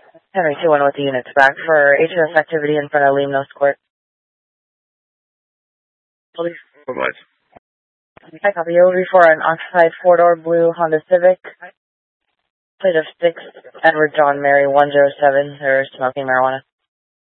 Henry 2-1 with the units back for HOS activity in front of Limnos Court. Police. Bye-bye. I copy. Over for an occupied four-door blue Honda Civic. Plate of 6, Edward John Mary 107. They're smoking marijuana.